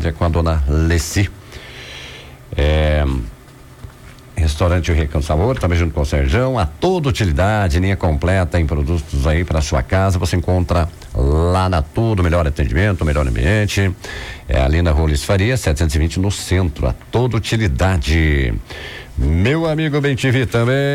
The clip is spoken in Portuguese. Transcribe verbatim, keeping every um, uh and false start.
é com a dona Leci. É, Restaurante O Recanto Sabor, também junto com o Serjão, a toda utilidade, linha completa em produtos aí para sua casa, você encontra lá na Tudo, melhor atendimento, melhor ambiente, é ali na Rua Luiz Faria, setecentos e vinte no centro, a toda utilidade. Meu amigo Bem T V também.